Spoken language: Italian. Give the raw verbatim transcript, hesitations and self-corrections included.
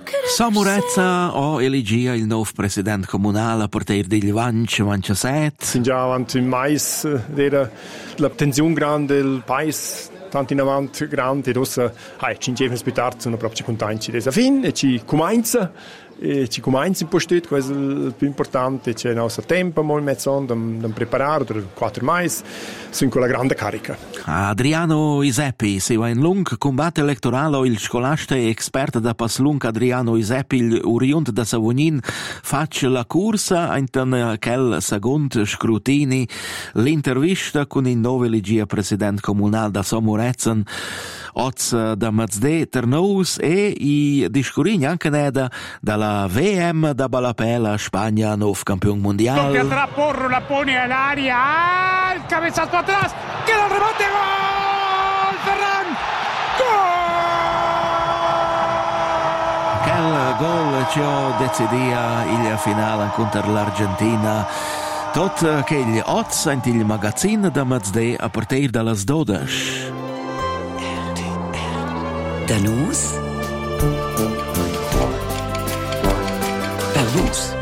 Samurezza o elegia il nuovo presidente comunale a partire degli vanci ventisette. Sind già avanti in mais, era la tensione grande del paese, tanto in avanti grande, e adesso ci ingegnano più tardi, sono proprio contenti della fine, e ci comincia, e ci comincia in posto, questo è il più importante, c'è il nostro tempo, molto mezzo, da preparare, il quattro mais, sono con la grande carica. Adriano Iseppi si va in lung combatto elettorale, il scolasta e esperto da Paslung Adriano Iseppi, il oriunt da Savognin, faccia la corsa in quel secondo scrutini, l'intervista con il nuovo elegia presidente comunale da Samurezen, Oz da Mazde Ternous e i discurini anche neda dalla V M da Balapela, Spagna, nuovo campione mondiale. Toque atrás, Porro la pone al área, ¡ah! El cabezazo atrás, queda el rebote, gol, Ferran, gol! Quel gol ci ho decidia il finale contro l'Argentina. Tot che gli Oz in il magazzino da Mazde a partire dalle dodici. Danus? Danus?